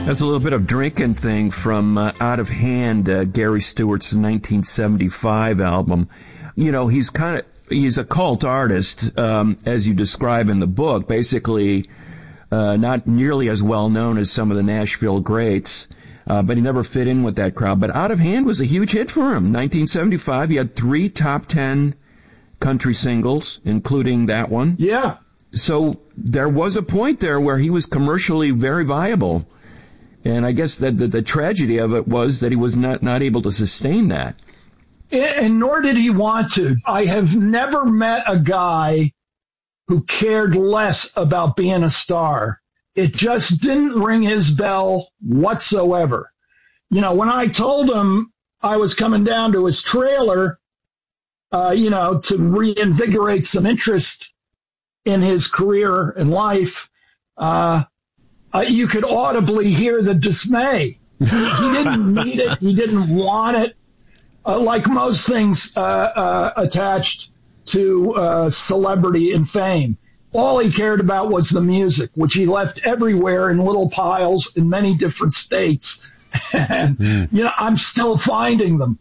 That's a little bit of drinking thing from Out of Hand, Gary Stewart's 1975 album. You know, he's a cult artist, as you describe in the book. Basically, not nearly as well known as some of the Nashville greats, but he never fit in with that crowd. But Out of Hand was a huge hit for him. 1975, he had 3 top 10 country singles, including that one. Yeah. So there was a point there where he was commercially very viable. And I guess that the tragedy of it was that he was not able to sustain that. And nor did he want to. I have never met a guy who cared less about being a star. It just didn't ring his bell whatsoever. You know, when I told him I was coming down to his trailer, to reinvigorate some interest in his career and life, you could audibly hear the dismay. He didn't need it. He didn't want it. Like most things attached to celebrity and fame, all he cared about was the music, which he left everywhere in little piles in many different states. And, I'm still finding them.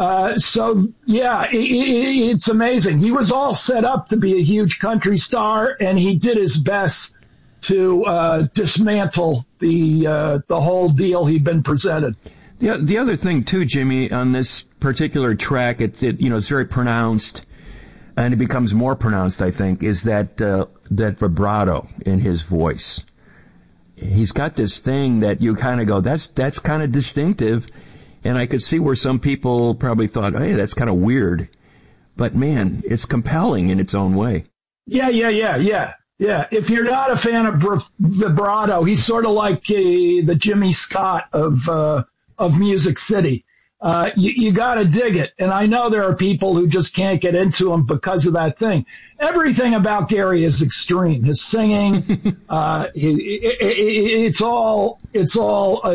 It's amazing. He was all set up to be a huge country star, and he did his best to dismantle the whole deal he'd been presented. The other thing too, Jimmy, on this particular track, it's very pronounced, and it becomes more pronounced, I think, is that vibrato in his voice. He's got this thing that you kind of go, that's kind of distinctive, and I could see where some people probably thought, hey, that's kind of weird, but man, it's compelling in its own way. Yeah. If you're not a fan of vibrato, he's sort of like the Jimmy Scott of Music City. You got to dig it. And I know there are people who just can't get into him because of that thing. Everything about Gary is extreme. His singing, it's all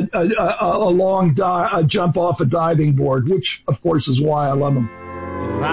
a long jump off a diving board, which of course is why I love him.